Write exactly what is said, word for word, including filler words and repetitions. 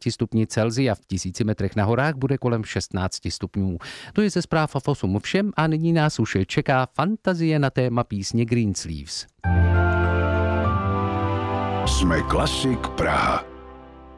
pěti stupni Celsia, v tisíci metrech na horách bude kolem šestnácti stupňů. To je ze zpráv v osm všem a nyní nás už čeká fantazie na téma písně Greensleeves. Jsme Klasik Praha.